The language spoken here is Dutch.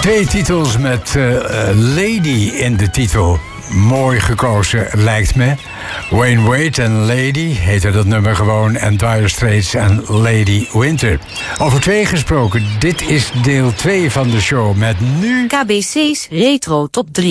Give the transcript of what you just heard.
Twee titels met Lady in de titel. Mooi gekozen, lijkt me. Wayne Wade en Lady heette dat nummer gewoon. En Dire Straits en Lady Winter. Over twee gesproken, dit is deel 2 van de show met nu... KBC's Retro Top 3.